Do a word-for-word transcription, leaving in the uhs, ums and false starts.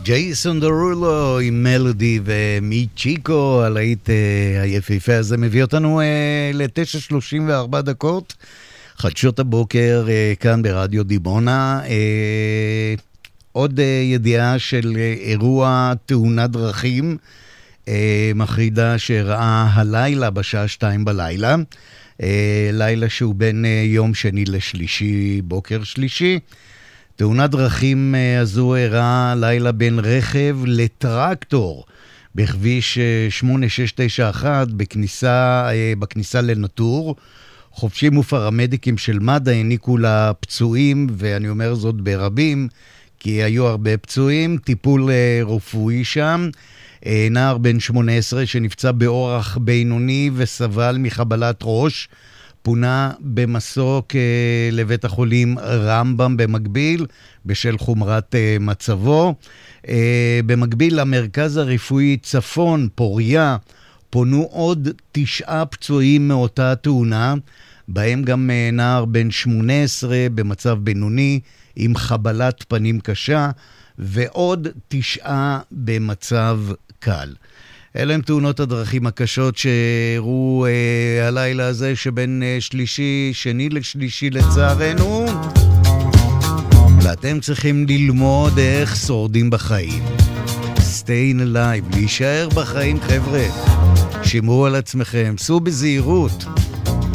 ג'ייסון דרולו עם מלודי ומי צ'יקו, הלהיט היפהפה הזה מביא אותנו ל-תשע שלושים וארבע דקות, חדשות הבוקר כאן ברדיו דימונה. עוד ידיעה של אירוע תאונת דרכים מחרידה שראה הלילה בשעה שתיים בלילה, לילה שהוא בין יום שני לשלישי, בוקר שלישי. תאונת דרכים הזו אירעה לילה בין רכב לטרקטור בכביש שמונה שש תשע אחת בכניסה, בכניסה לנטור. חובשים ופרמדיקים של מד"א העניקו לפצועים, ואני אומר זאת ברבים כי היו הרבה פצועים, טיפול רפואי שם. נער בן שמונה עשרה שנפצע באורח בינוני וסבל מחבלת ראש, פונה במסוק לבית החולים רמב"ם במקביל, בשל חומרת מצבו. במקביל למרכז הרפואי צפון, פוריה, פונו עוד תשעה פצועים מאותה תאונה, בהם גם נער בן שמונה עשרה במצב בינוני עם חבלת פנים קשה, ועוד תשעה במצב קל. אלה הם תאונות הדרכים הקשות שהראו אה, הלילה הזה שבין אה, שלישי, שני לשלישי לצערנו. ואתם צריכים ללמוד איך שורדים בחיים. Staying alive, להישאר בחיים חבר'ה. שמרו על עצמכם, סעו בזהירות.